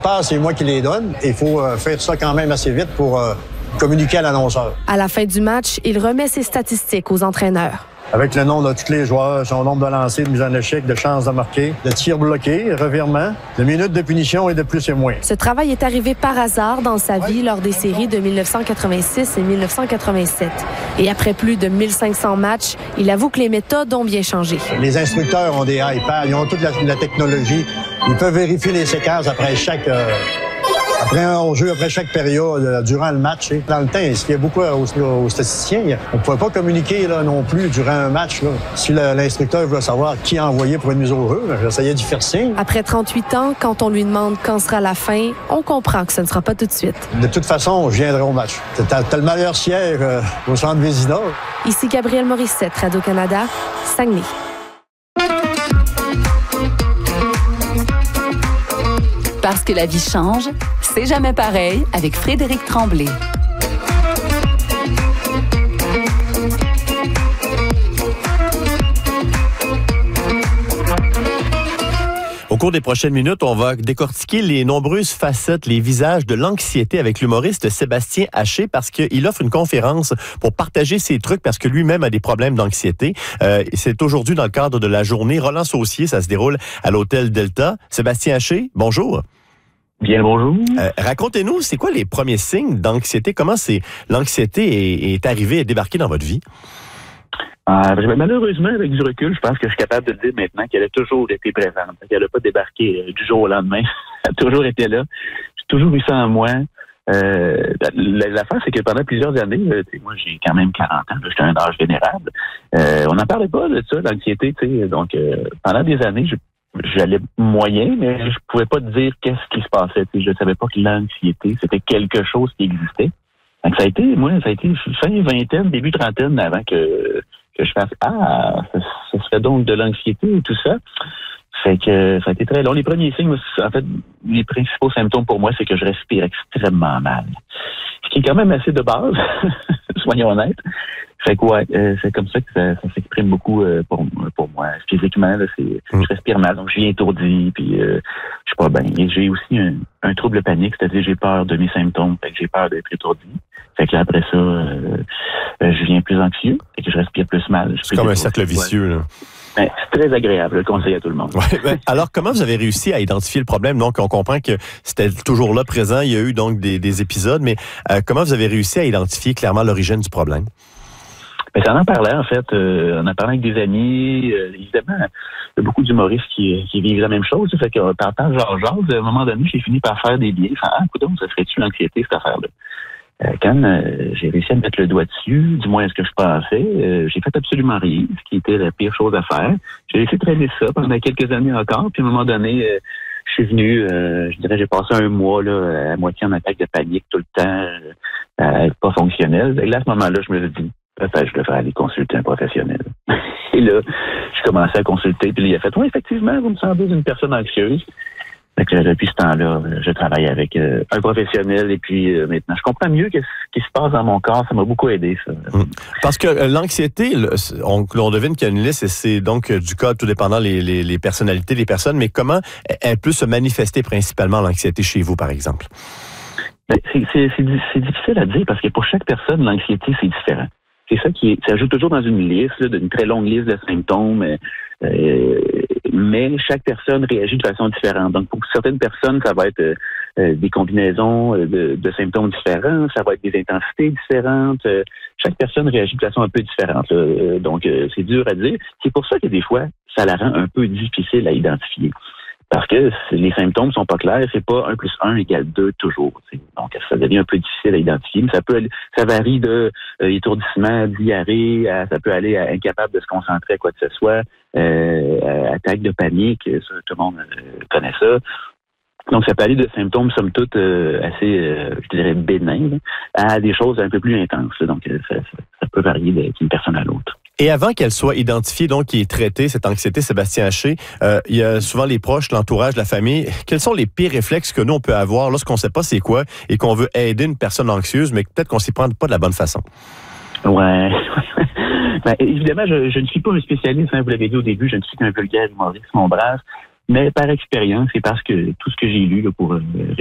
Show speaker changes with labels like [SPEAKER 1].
[SPEAKER 1] C'est moi qui les donne. Il faut faire ça quand même assez vite pour communiquer à l'annonceur.
[SPEAKER 2] À la fin du match, il remet ses statistiques aux entraîneurs.
[SPEAKER 1] Avec le nom de tous les joueurs, son nombre de lancers, de mise en échec, de chances de marquer, de tirs bloqués, revirements, de minutes de punition et de plus et moins.
[SPEAKER 2] Ce travail est arrivé par hasard dans sa vie lors des séries de 1986 et 1987. Et après plus de 1500 matchs, il avoue que les méthodes ont bien changé.
[SPEAKER 1] Les instructeurs ont des iPads, ils ont toute la technologie. Ils peuvent vérifier les séquences après après un jeu, après chaque période, durant le match. Dans le temps, ce qu'il y a beaucoup aux statisticiens, on ne pouvait pas communiquer là, non plus durant un match. Là. Si l'instructeur voulait savoir qui a envoyé pour une mise au jeu, j'essayais d'y faire signe.
[SPEAKER 2] Après 38 ans, quand on lui demande quand sera la fin, on comprend que ce ne sera pas tout de suite.
[SPEAKER 1] De toute façon, je viendrai au match. T'as le meilleur siège au centre Vézina.
[SPEAKER 2] Ici Gabrielle Morissette, Radio-Canada, Saguenay.
[SPEAKER 3] Parce que la vie change, c'est jamais pareil avec Frédéric Tremblay.
[SPEAKER 4] Au cours des prochaines minutes, on va décortiquer les nombreuses facettes, les visages de l'anxiété avec l'humoriste Sébastien Haché parce qu'il offre une conférence pour partager ses trucs parce que lui-même a des problèmes d'anxiété. C'est aujourd'hui dans le cadre de la journée Roland Saucier, ça se déroule à l'hôtel Delta. Sébastien Haché, bonjour.
[SPEAKER 5] Bien, bonjour.
[SPEAKER 4] Racontez-nous, c'est quoi les premiers signes d'anxiété? Comment l'anxiété est arrivée et débarquée dans votre vie?
[SPEAKER 5] Malheureusement, avec du recul, je pense que je suis capable de dire maintenant qu'elle a toujours été présente. Elle n'a pas débarqué du jour au lendemain. Elle a toujours été là. J'ai toujours eu ça en moi. L'affaire, c'est que pendant plusieurs années, moi j'ai quand même 40 ans, j'étais un âge vénérable. On n'en parlait pas de ça, l'anxiété. Donc, pendant des années, j'allais moyen, mais je pouvais pas te dire qu'est-ce qui se passait. Je ne savais pas que l'anxiété, c'était quelque chose qui existait. Donc, ça a été fin vingtaine, début trentaine avant que je fasse ce serait donc de l'anxiété et tout ça. Fait que ça a été très long. Les premiers signes, en fait, les principaux symptômes pour moi, c'est que je respire extrêmement mal. Ce qui est quand même assez de base, soyons honnêtes. Fait que c'est comme ça que ça s'exprime beaucoup pour moi. Physiquement, là, je respire mal, donc je suis étourdi, puis je suis pas bien. Et j'ai aussi un trouble panique, c'est-à-dire j'ai peur de mes symptômes, fait que j'ai peur d'être étourdi. Fait que là, après ça, je viens plus anxieux, fait que je respire plus mal.
[SPEAKER 4] C'est comme un cercle vicieux, là.
[SPEAKER 5] Ben, c'est très agréable, le conseil à tout le monde.
[SPEAKER 4] Ouais, alors, comment vous avez réussi à identifier le problème? Donc, on comprend que c'était toujours là présent, il y a eu donc des épisodes, mais comment vous avez réussi à identifier clairement l'origine du problème?
[SPEAKER 5] Ben, ça en parlait, en fait. On en parlait avec des amis. Évidemment, il y a beaucoup d'humoristes qui vivent la même chose. Ça fait que par temps, à un moment donné, j'ai fini par faire des liens. Écoute, ça serait-tu l'anxiété, cette affaire-là? Quand j'ai réussi à mettre le doigt dessus, du moins ce que je pensais, j'ai fait absolument rien, ce qui était la pire chose à faire. J'ai laissé traîner ça pendant quelques années encore, puis à un moment donné, je suis venu, j'ai passé un mois là, à moitié en attaque de panique tout le temps, à être pas fonctionnel. Et là, à ce moment-là, je me suis dit, peut-être je devrais aller consulter un professionnel. Et là, je commençais à consulter, puis il a fait, oui, effectivement, vous me semblez une personne anxieuse. Fait que depuis ce temps-là, je travaille avec un professionnel et puis maintenant, je comprends mieux ce qui se passe dans mon corps. Ça m'a beaucoup aidé, ça.
[SPEAKER 4] Parce que l'anxiété, on devine qu'il y a une liste et c'est donc du cas tout dépendant les personnalités des personnes, mais comment elle peut se manifester principalement l'anxiété chez vous, par exemple?
[SPEAKER 5] Ben, c'est difficile à dire parce que pour chaque personne, l'anxiété, c'est différent. C'est ça ça ajoute toujours dans une liste, là, d'une très longue liste de symptômes, mais chaque personne réagit de façon différente. Donc, pour certaines personnes, ça va être des combinaisons de symptômes différents, ça va être des intensités différentes. Chaque personne réagit de façon un peu différente. Donc, c'est dur à dire. C'est pour ça que des fois, ça la rend un peu difficile à identifier. Parce que les symptômes sont pas clairs, c'est pas 1 + 1 = 2 toujours. T'sais. Donc, ça devient un peu difficile à identifier, mais ça varie de étourdissement, diarrhée, ça peut aller à incapable de se concentrer à quoi que ce soit, attaque de panique, ça, tout le monde connaît ça. Donc, ça peut aller de symptômes, somme toute, assez, je dirais, bénins, à des choses un peu plus intenses. Donc, ça peut varier d'une personne à l'autre.
[SPEAKER 4] Et avant qu'elle soit identifiée, donc qui est traitée, cette anxiété, Sébastien Haché, il y a souvent les proches, l'entourage, la famille. Quels sont les pires réflexes que nous, on peut avoir lorsqu'on ne sait pas c'est quoi et qu'on veut aider une personne anxieuse, mais peut-être qu'on s'y prend pas de la bonne façon?
[SPEAKER 5] Ouais. Ben, évidemment, je ne suis pas un spécialiste, hein, vous l'avez dit au début, je ne suis qu'un vulgaire humoriste, mon brave. Mais par expérience et parce que tout ce que j'ai lu là, pour